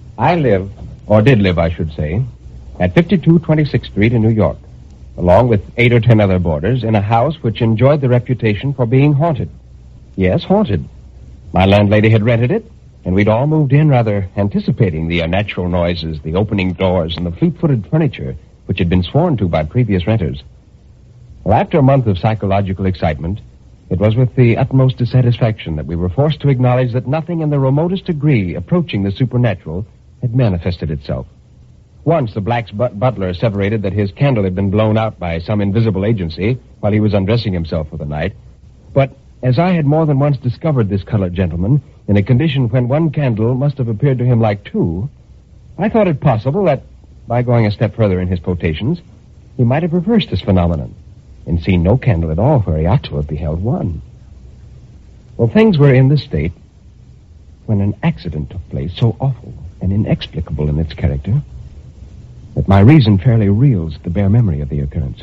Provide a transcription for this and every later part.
I live, or did live, I should say, at 52 26th Street in New York, along with 8 or 10 other boarders, in a house which enjoyed the reputation for being haunted. Yes, haunted. My landlady had rented it, and we'd all moved in rather anticipating the unnatural noises, the opening doors, and the fleet-footed furniture which had been sworn to by previous renters. Well, after a month of psychological excitement, it was with the utmost dissatisfaction that we were forced to acknowledge that nothing in the remotest degree approaching the supernatural had manifested itself. Once, the black butler asseverated that his candle had been blown out by some invisible agency while he was undressing himself for the night. But as I had more than once discovered this colored gentleman in a condition when one candle must have appeared to him like two, I thought it possible that, by going a step further in his potations, he might have reversed this phenomenon and seen no candle at all where he ought to have beheld one. Well, things were in this state when an accident took place so awful and inexplicable in its character that my reason fairly reels at the bare memory of the occurrence.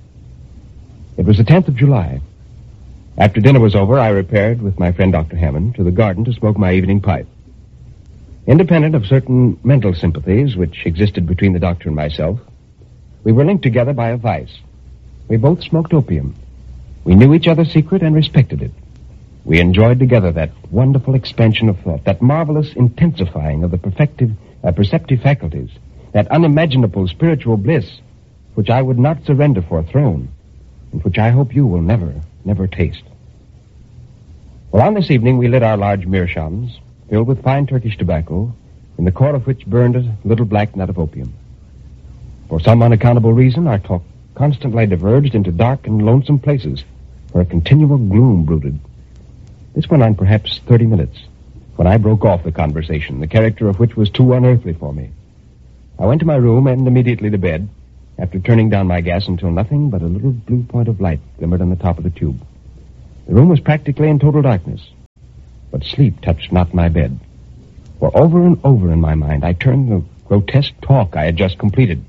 It was the 10th of July. After dinner was over, I repaired with my friend Dr. Hammond to the garden to smoke my evening pipe. Independent of certain mental sympathies which existed between the doctor and myself, we were linked together by a vice. We both smoked opium. We knew each other's secret and respected it. We enjoyed together that wonderful expansion of thought, that marvelous intensifying of the perceptive faculties, that unimaginable spiritual bliss which I would not surrender for a throne, and which I hope you will never taste. Well, on this evening we lit our large meerschaums, filled with fine Turkish tobacco, in the core of which burned a little black nut of opium. For some unaccountable reason, our talk constantly diverged into dark and lonesome places where a continual gloom brooded. This went on perhaps 30 minutes, when I broke off the conversation, the character of which was too unearthly for me. I went to my room and immediately to bed, after turning down my gas until nothing but a little blue point of light glimmered on the top of the tube. The room was practically in total darkness, but sleep touched not my bed. For over and over in my mind, I turned the grotesque talk I had just completed.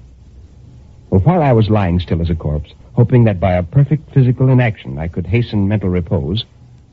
Well, while I was lying still as a corpse, hoping that by a perfect physical inaction I could hasten mental repose,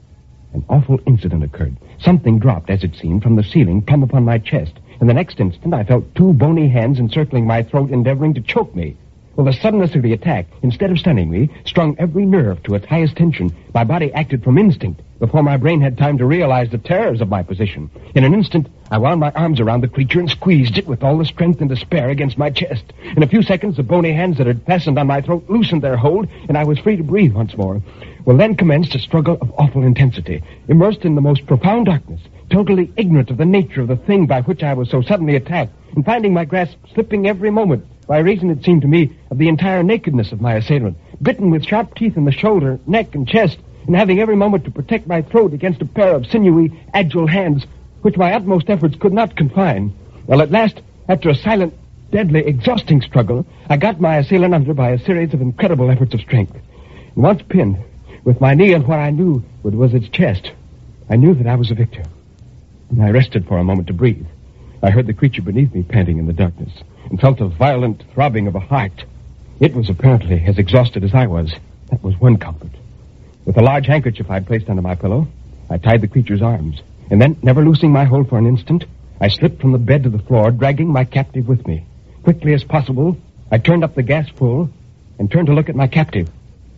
an awful incident occurred. Something dropped, as it seemed, from the ceiling plumb upon my chest. And the next instant, I felt 2 bony hands encircling my throat, endeavoring to choke me. Well, the suddenness of the attack, instead of stunning me, strung every nerve to its highest tension. My body acted from instinct before my brain had time to realize the terrors of my position. In an instant, I wound my arms around the creature and squeezed it with all the strength and despair against my chest. In a few seconds, the bony hands that had fastened on my throat loosened their hold, and I was free to breathe once more. Well, then commenced a struggle of awful intensity, immersed in the most profound darkness, totally ignorant of the nature of the thing by which I was so suddenly attacked, and finding my grasp slipping every moment, by reason, it seemed to me, of the entire nakedness of my assailant, bitten with sharp teeth in the shoulder, neck, and chest, and having every moment to protect my throat against a pair of sinewy, agile hands, which my utmost efforts could not confine. Well, at last, after a silent, deadly, exhausting struggle, I got my assailant under by a series of incredible efforts of strength. And once pinned, with my knee on what I knew was its chest, I knew that I was a victor. And I rested for a moment to breathe. I heard the creature beneath me panting in the darkness, and felt a violent throbbing of a heart. It was apparently as exhausted as I was. That was one comfort. With a large handkerchief I'd placed under my pillow, I tied the creature's arms, and then, never loosing my hold for an instant, I slipped from the bed to the floor, dragging my captive with me. Quickly as possible, I turned up the gas full and turned to look at my captive.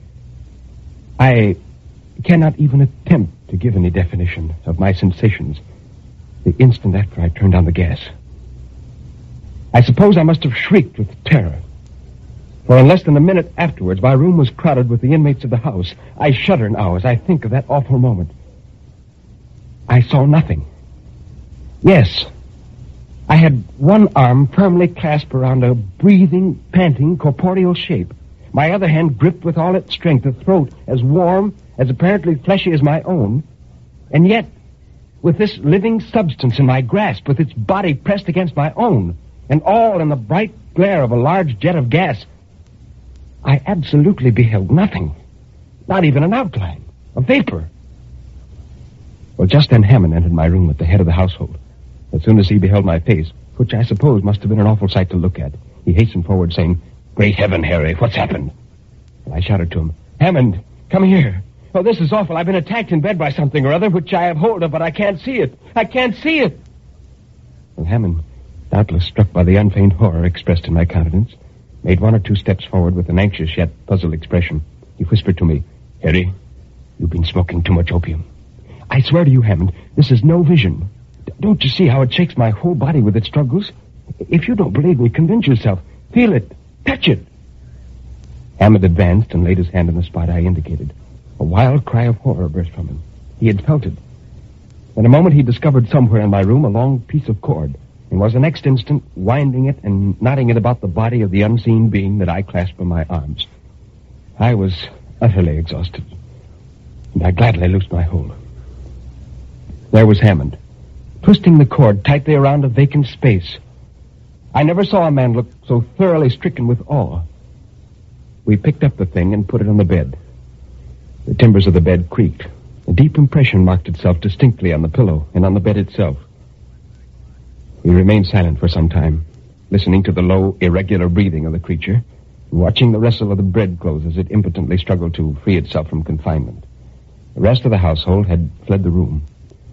I cannot even attempt to give any definition of my sensations the instant after I turned on the gas. I suppose I must have shrieked with terror, for in less than a minute afterwards, my room was crowded with the inmates of the house. I shudder now as I think of that awful moment. I saw nothing. Yes, I had one arm firmly clasped around a breathing, panting, corporeal shape. My other hand gripped with all its strength a throat as warm, as apparently fleshy as my own, and yet, with this living substance in my grasp, with its body pressed against my own, and all in the bright glare of a large jet of gas, I absolutely beheld nothing. Not even an outline, a vapor. Well, just then Hammond entered my room at the head of the household. As soon as he beheld my face, which I suppose must have been an awful sight to look at, he hastened forward saying, "Great heaven, Harry, what's happened?" And I shouted to him, "Hammond, come here. Oh, this is awful. I've been attacked in bed by something or other, which I have hold of, but I can't see it. I can't see it." Well, Hammond doubtless struck by the unfeigned horror expressed in my countenance, made one or two steps forward with an anxious yet puzzled expression. He whispered to me, "Harry, you've been smoking too much opium. I swear to you, Hammond, this is no vision. Don't you see how it shakes my whole body with its struggles? If you don't believe me, convince yourself. Feel it. Touch it." Hammond advanced and laid his hand on the spot I indicated. A wild cry of horror burst from him. He had felt it. In a moment he discovered somewhere in my room a long piece of cord, and was the next instant winding it and knotting it about the body of the unseen being that I clasped in my arms. I was utterly exhausted, and I gladly loosed my hold. There was Hammond, twisting the cord tightly around a vacant space. I never saw a man look so thoroughly stricken with awe. We picked up the thing and put it on the bed. The timbers of the bed creaked. A deep impression marked itself distinctly on the pillow and on the bed itself. We remained silent for some time, listening to the low, irregular breathing of the creature, and watching the rustle of the bedclothes as it impotently struggled to free itself from confinement. The rest of the household had fled the room.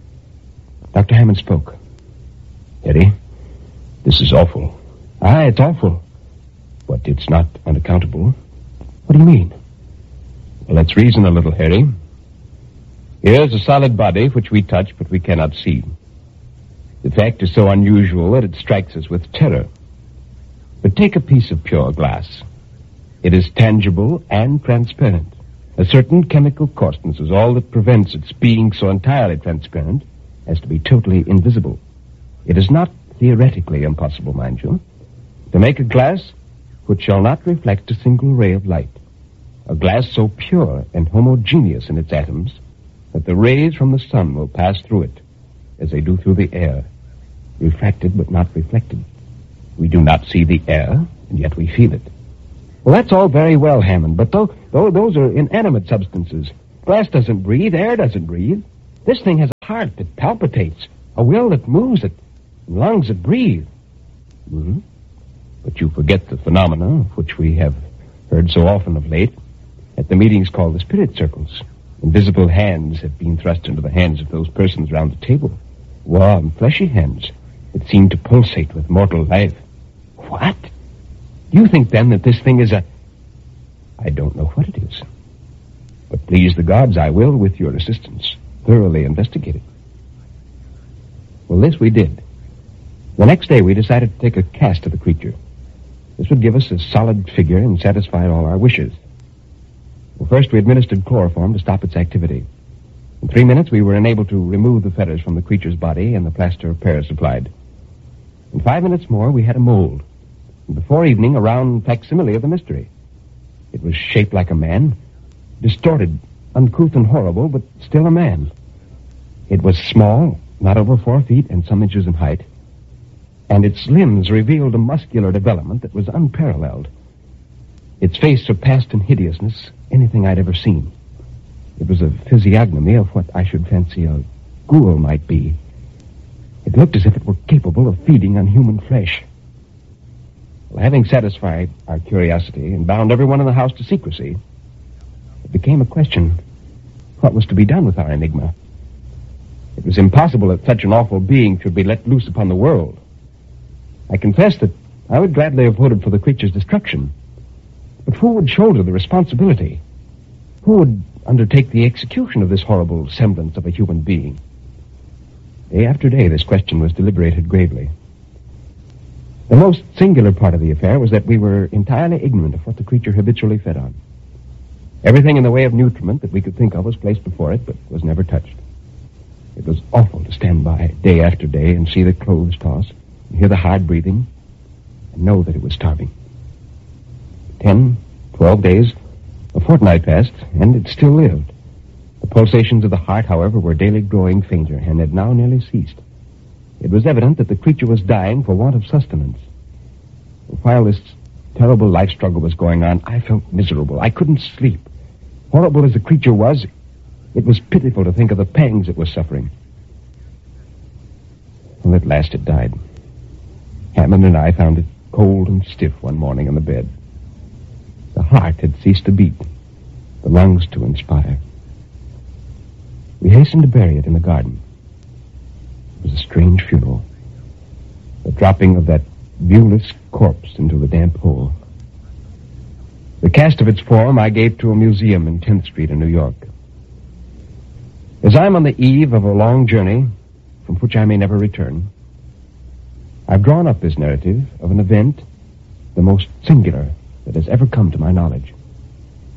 Dr. Hammond spoke. "Eddie, this is awful." "Aye, it's awful." "But it's not unaccountable." "What do you mean?" "Well, let's reason a little, Harry. Here's a solid body which we touch but we cannot see. The fact is so unusual that it strikes us with terror. But take a piece of pure glass. It is tangible and transparent. A certain chemical coarseness is all that prevents its being so entirely transparent as to be totally invisible. It is not theoretically impossible, mind you, to make a glass which shall not reflect a single ray of light. A glass so pure and homogeneous in its atoms that the rays from the sun will pass through it as they do through the air, refracted but not reflected. We do not see the air, and yet we feel it." "Well, that's all very well, Hammond, but those are inanimate substances. Glass doesn't breathe, air doesn't breathe. This thing has a heart that palpitates, a will that moves it, and lungs that breathe." "Mm-hmm. But you forget the phenomena of which we have heard so often of late at the meetings called the spirit circles. Invisible hands have been thrust into the hands of those persons round the table. Warm, fleshy hands that seem to pulsate with mortal life." "What? Do you think, then, that this thing is a—" "I don't know what it is. But please the gods, I will, with your assistance, thoroughly investigate it." Well, this we did. The next day we decided to take a cast of the creature. This would give us a solid figure and satisfy all our wishes. Well, first we administered chloroform to stop its activity. In 3 minutes we were enabled to remove the fetters from the creature's body and the plaster of Paris applied. In 5 minutes more we had a mold, and before evening a round facsimile of the mystery. It was shaped like a man, distorted, uncouth and horrible, but still a man. It was small, not over 4 feet and some inches in height, and its limbs revealed a muscular development that was unparalleled. Its face surpassed in hideousness anything I'd ever seen. It was a physiognomy of what I should fancy a ghoul might be. It looked as if it were capable of feeding on human flesh. Well, having satisfied our curiosity and bound everyone in the house to secrecy, it became a question, what was to be done with our enigma? It was impossible that such an awful being should be let loose upon the world. I confess that I would gladly have voted for the creature's destruction. But who would shoulder the responsibility? Who would undertake the execution of this horrible semblance of a human being? Day after day, this question was deliberated gravely. The most singular part of the affair was that we were entirely ignorant of what the creature habitually fed on. Everything in the way of nutriment that we could think of was placed before it, but was never touched. It was awful to stand by day after day and see the clothes toss, and hear the hard breathing, and know that it was starving. 10, 12 days, a fortnight passed, and it still lived. The pulsations of the heart, however, were daily growing fainter, and had now nearly ceased. It was evident that the creature was dying for want of sustenance. While this terrible life struggle was going on, I felt miserable. I couldn't sleep. Horrible as the creature was, it was pitiful to think of the pangs it was suffering. Well, at last it died. Hammond and I found it cold and stiff one morning on the bed. The heart had ceased to beat, the lungs to inspire. We hastened to bury it in the garden. It was a strange funeral. The dropping of that viewless corpse into the damp hole. The cast of its form I gave to a museum in 10th Street in New York. As I'm on the eve of a long journey from which I may never return, I've drawn up this narrative of an event the most singular that has ever come to my knowledge.